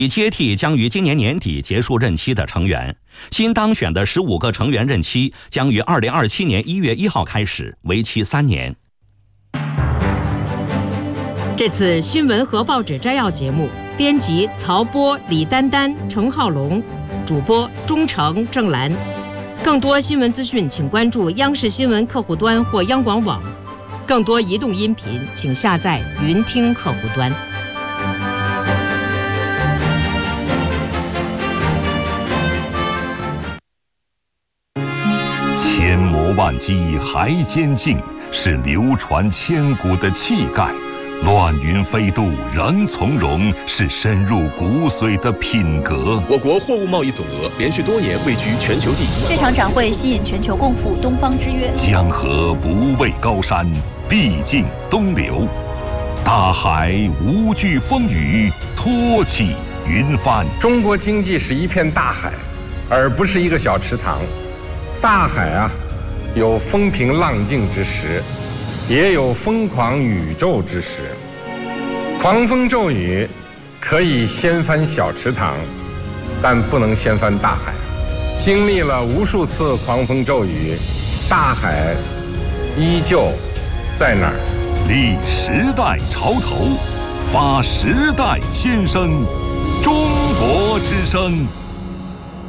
已接替将于今年年底结束任期的成员。新当选的15个成员任期将于2027年1月1号开始，为期3年。 这次新闻和报纸摘要节目，编辑曹波、李丹丹、程浩龙，主播钟诚、郑兰。更多新闻资讯，请关注央视新闻客户端或央广网。更多移动音频，请下载云听客户端。 千磨万击还坚劲，是流传千古的气概。乱云飞渡仍从容，是深入骨髓的品格。 我国货物贸易总额连续多年位居全球第一。 这场展会吸引全球共赴东方之约。 江河不畏高山，必尽东流。大海无惧风雨，托起云帆。 中国经济是一片大海，而不是一个小池塘。大海啊，有风平浪静之时，也有疯狂宇宙之时。狂风骤雨可以掀翻小池塘，但不能掀翻大海。经历了无数次狂风骤雨，大海依旧在那儿。 立时代潮头，发时代先声，中国之声。